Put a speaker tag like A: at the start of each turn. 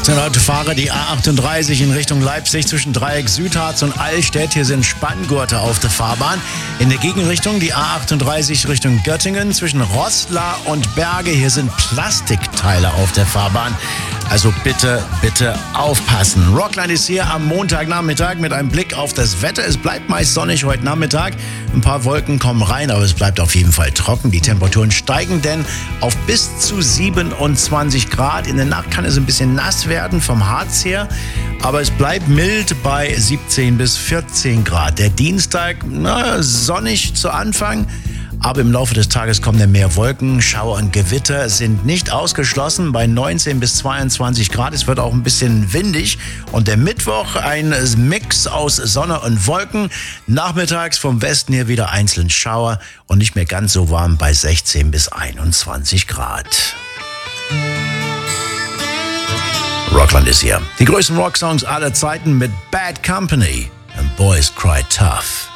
A: 18 Autofahrer, die A38 in Richtung Leipzig zwischen Dreieck Südharz und Allstedt. Hier sind Spanngurte auf der Fahrbahn. In der Gegenrichtung die A38 Richtung Göttingen zwischen Roßla und Berge. Hier sind Plastikteile auf der Fahrbahn. Also bitte, bitte aufpassen. Rockland ist hier am Montagnachmittag mit einem Blick auf das Wetter. Es bleibt meist sonnig heute Nachmittag. Ein paar Wolken kommen rein, aber es bleibt auf jeden Fall trocken. Die Temperaturen steigen denn auf bis zu 27 Grad. In der Nacht kann es ein bisschen nass werden vom Harz her, aber es bleibt mild bei 17 bis 14 Grad. Der Dienstag, sonnig zu Anfang, aber im Laufe des Tages kommen dann mehr Wolken. Schauer und Gewitter sind nicht ausgeschlossen bei 19 bis 22 Grad. Es wird auch ein bisschen windig. Und der Mittwoch ein Mix aus Sonne und Wolken. Nachmittags vom Westen her wieder einzeln Schauer und nicht mehr ganz so warm bei 16 bis 21 Grad. Rockland ist hier. Die größten Rocksongs aller Zeiten mit Bad Company and Boys Cry Tough.